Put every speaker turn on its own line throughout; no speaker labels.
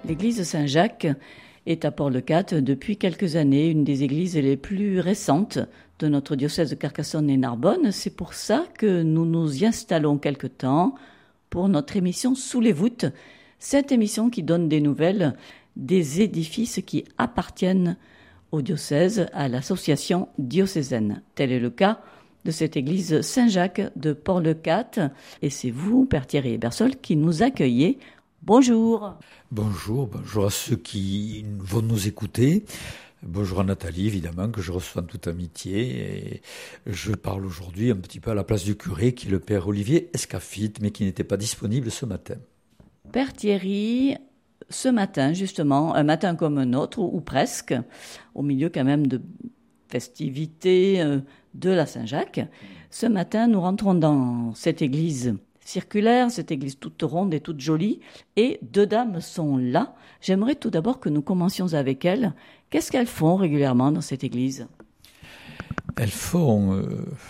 L'église Saint-Jacques est à Port-le-Cat depuis quelques années, une des églises les plus récentes de notre diocèse de Carcassonne et Narbonne. C'est pour ça que nous nous y installons quelque temps pour notre émission Sous les voûtes, cette émission qui donne des nouvelles des édifices qui appartiennent au diocèse, à l'association diocésaine. Tel est le cas de cette église Saint-Jacques de Port-le-Cat. Et c'est vous, Père Thierry Ebersol, qui nous accueillez. Bonjour.
Bonjour à ceux qui vont nous écouter. Bonjour à Nathalie, évidemment, que je reçois en toute amitié. Et je parle aujourd'hui un petit peu à la place du curé, qui est le Père Olivier Escafite, mais qui n'était pas disponible ce matin.
Père Thierry, ce matin, justement, un matin comme un autre, ou presque, au milieu quand même de festivités de la Saint-Jacques, ce matin, nous rentrons dans cette église circulaire, cette église toute ronde et toute jolie, et deux dames sont là. J'aimerais tout d'abord que nous commencions avec elles. Qu'est-ce qu'elles font régulièrement dans cette église ?
Elles font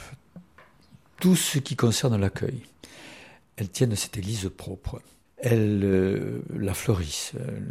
tout ce qui concerne l'accueil. Elles tiennent cette église propre. Elles la fleurissent,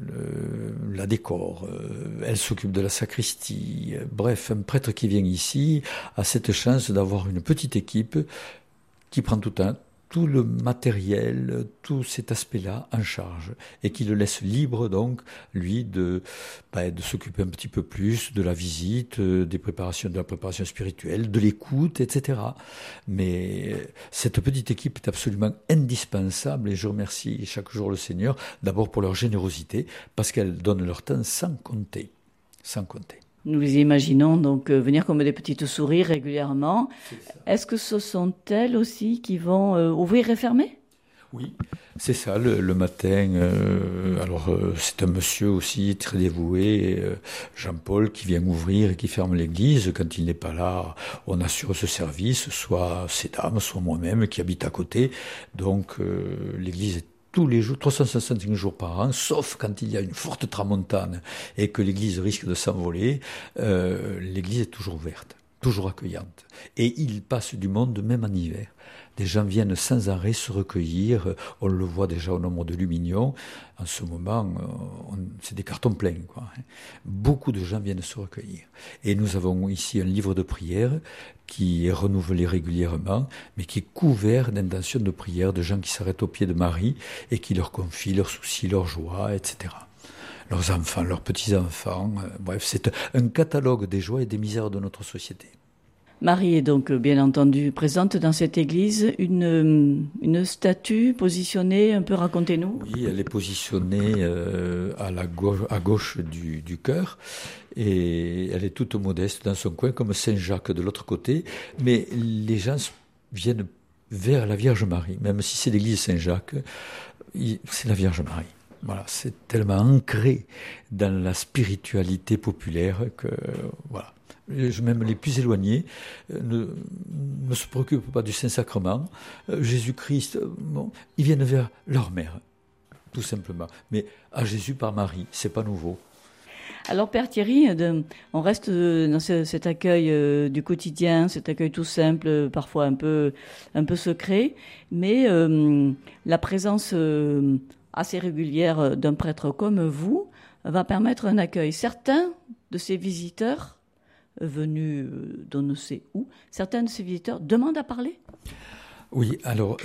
la décorent, elles s'occupent de la sacristie. Bref, un prêtre qui vient ici a cette chance d'avoir une petite équipe qui prend tout le matériel, tout cet aspect-là en charge et qui le laisse libre donc, lui, de s'occuper un petit peu plus de la visite, de la préparation spirituelle, de l'écoute, etc. Mais cette petite équipe est absolument indispensable et je remercie chaque jour le Seigneur, d'abord pour leur générosité, parce qu'elles donnent leur temps sans compter. Nous
les imaginons donc venir comme des petites souris régulièrement. Est-ce que ce sont elles aussi qui vont ouvrir et fermer ?
Oui, c'est ça, le matin. C'est un monsieur aussi très dévoué, Jean-Paul, qui vient ouvrir et qui ferme l'église. Quand il n'est pas là, on assure ce service, soit ces dames, soit moi-même qui habite à côté. Donc l'église est tous les jours, 365 jours par an, sauf quand il y a une forte tramontane et que l'église risque de s'envoler, l'église est toujours ouverte, toujours accueillante. Et il passe du monde même en hiver. Des gens viennent sans arrêt se recueillir, on le voit déjà au nombre de Lumignon. En ce moment, c'est des cartons pleins, quoi. Beaucoup de gens viennent se recueillir. Et nous avons ici un livre de prière qui est renouvelé régulièrement, mais qui est couvert d'intentions de prière de gens qui s'arrêtent au pied de Marie et qui leur confient leurs soucis, leurs joies, etc. Leurs enfants, leurs petits-enfants. Bref, c'est un catalogue des joies et des misères de notre société.
Marie est donc bien entendu présente dans cette église, une statue positionnée, un peu racontez-nous.
Oui, elle est positionnée à gauche du chœur et elle est toute modeste dans son coin comme Saint-Jacques de l'autre côté, mais les gens viennent vers la Vierge Marie, même si c'est l'église Saint-Jacques, c'est la Vierge Marie. Voilà, c'est tellement ancré dans la spiritualité populaire que voilà. Même les plus éloignés ne se préoccupent pas du Saint-Sacrement. Jésus-Christ, ils viennent vers leur mère, tout simplement. Mais à Jésus par Marie, c'est pas nouveau.
Alors Père Thierry, on reste dans cet accueil du quotidien, cet accueil tout simple, parfois un peu secret, mais la présence assez régulière d'un prêtre comme vous va permettre un accueil. Certains de ces visiteurs venus d'on ne sait où, certains de ces visiteurs demandent à parler ?
Oui, alors,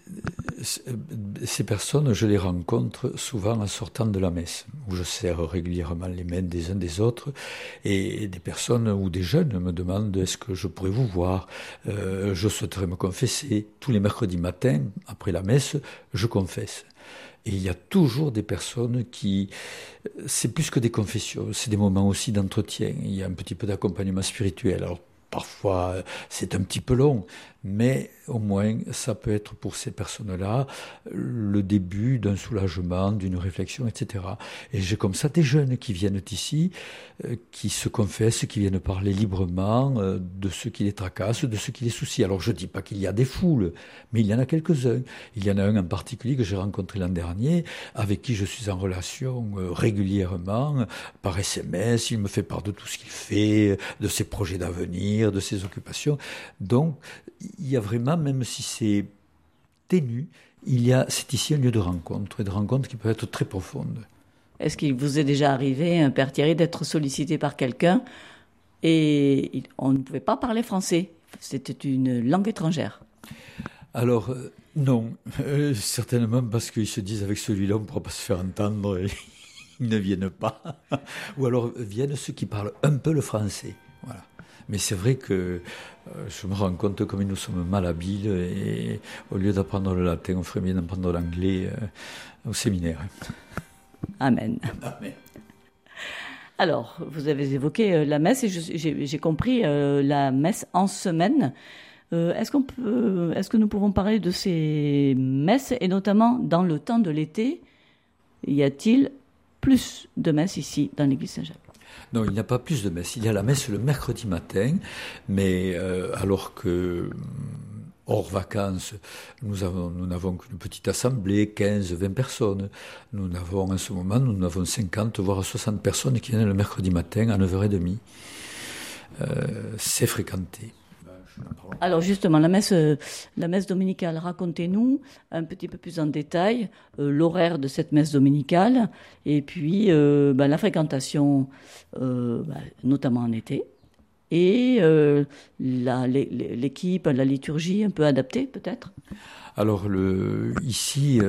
ces personnes, je les rencontre souvent en sortant de la messe, où je serre régulièrement les mains des uns des autres, et des personnes ou des jeunes me demandent « est-ce que je pourrais vous voir ? Je souhaiterais me confesser. » Tous les mercredis matins, après la messe, je confesse. Et il y a toujours des personnes c'est plus que des confessions, c'est des moments aussi d'entretien. Il y a un petit peu d'accompagnement spirituel. Alors, parfois, c'est un petit peu long, mais au moins, ça peut être pour ces personnes-là le début d'un soulagement, d'une réflexion, etc. Et j'ai comme ça des jeunes qui viennent ici, qui se confessent, qui viennent parler librement de ce qui les tracasse, de ce qui les soucie. Alors, je ne dis pas qu'il y a des foules, mais il y en a quelques-uns. Il y en a un en particulier que j'ai rencontré l'an dernier, avec qui je suis en relation régulièrement, par SMS. Il me fait part de tout ce qu'il fait, de ses projets d'avenir, de ses occupations. Donc, il y a vraiment, même si c'est ténu, c'est ici un lieu de rencontre, et de rencontre qui peut être très profonde.
Est-ce qu'il vous est déjà arrivé, Père Thierry, d'être sollicité par quelqu'un et on ne pouvait pas parler français? C'était une langue étrangère.
Alors, non, certainement parce qu'ils se disent avec celui-là, on ne pourra pas se faire entendre et ils ne viennent pas. Ou alors viennent ceux qui parlent un peu le français. Voilà. Mais c'est vrai que je me rends compte comme nous sommes malhabiles et au lieu d'apprendre le latin, on ferait bien d'apprendre l'anglais au séminaire.
Amen.
Amen.
Alors, vous avez évoqué la messe et j'ai compris la messe en semaine. Est-ce que nous pouvons parler de ces messes et notamment dans le temps de l'été, y a-t-il plus de messes ici dans l'église Saint-Jacques?
Non, il n'y a pas plus de messes. Il y a la messe le mercredi matin, mais alors que hors vacances, nous n'avons qu'une petite assemblée, 15, 20 personnes. En ce moment, nous n'avons 50, voire 60 personnes qui viennent le mercredi matin à 9h30. C'est fréquenté.
Alors justement, la messe dominicale, racontez-nous un petit peu plus en détail l'horaire de cette messe dominicale et puis la fréquentation, notamment en été, et l'équipe, la liturgie un peu adaptée peut-être.
Alors ici,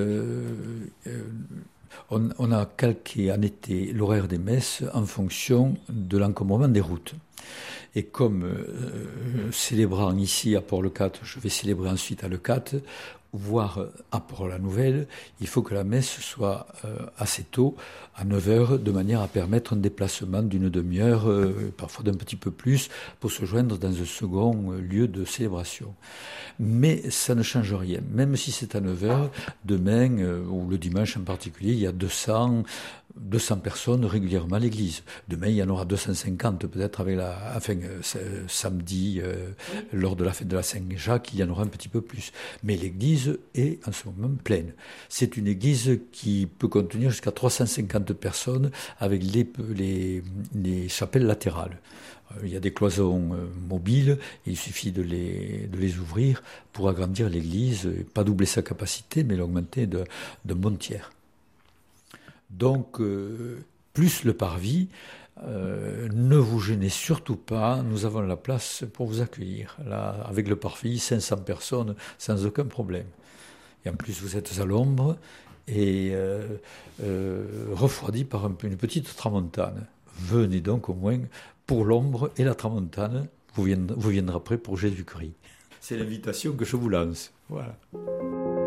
on a calqué en été l'horaire des messes en fonction de l'encombrement des routes. Et comme célébrant ici à Port-le-Cat, je vais célébrer ensuite à Leucate, voire à Port-la-Nouvelle, il faut que la messe soit assez tôt, à 9h, de manière à permettre un déplacement d'une demi-heure, parfois d'un petit peu plus, pour se joindre dans un second lieu de célébration. Mais ça ne change rien. Même si c'est à 9h, demain, ou le dimanche en particulier, il y a 200 personnes régulièrement à l'église. Demain, il y en aura 250 peut-être samedi, lors de la fête de la Saint-Jacques, il y en aura un petit peu plus. Mais l'église est en ce moment pleine. C'est une église qui peut contenir jusqu'à 350 personnes avec les chapelles latérales. Il y a des cloisons mobiles, et il suffit de les ouvrir pour agrandir l'église, pas doubler sa capacité, mais l'augmenter d'un bon tiers. Donc, plus le parvis, ne vous gênez surtout pas, nous avons la place pour vous accueillir. Là, avec le parvis, 500 personnes, sans aucun problème. Et en plus, vous êtes à l'ombre et refroidi par une petite tramontane. Venez donc au moins pour l'ombre et la tramontane, vous viendrez après pour Jésus-Christ. C'est l'invitation que je vous lance. Voilà.